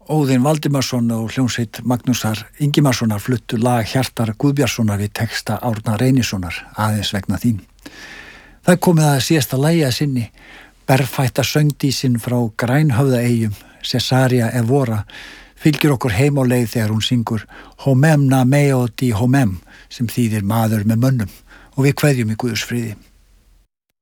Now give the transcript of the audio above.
Óðinn Valdimarsson og hljómsveit Magnúsar Ingimarssonar fluttu lag Hjartar Guðbjartssonar við texta Árna Reynissonar, Aðeins vegna þín. Það komið að síðasta lagi að sinni, berfætta söngdísin frá Grænhöfðaeyjum, Cesaria Evora, fylgir okkur heim á leið þegar hún syngur Homem na meo di homem, sem þýðir maður með mönnum, og við kveðjum í Guðs friði.